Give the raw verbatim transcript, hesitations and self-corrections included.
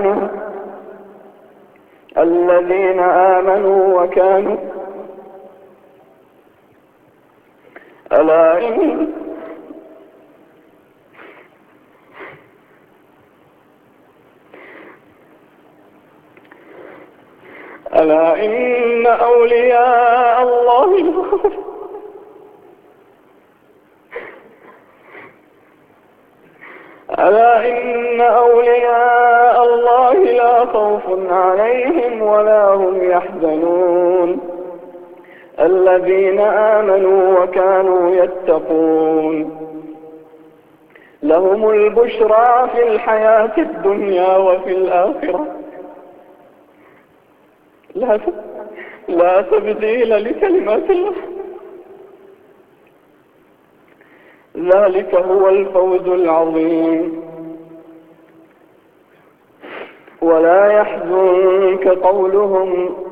الذين آمنوا وكانوا ألا إن ألا إن أولياء الله ألا إن أولياء الله لا خوف عليهم ولا هم يحزنون الذين آمنوا وكانوا يتقون لهم البشرى في الحياة الدنيا وفي الآخرة لا لا تبديل لكلمات الله ذلك هو الفوز العظيم. ولا يحزنك قولهم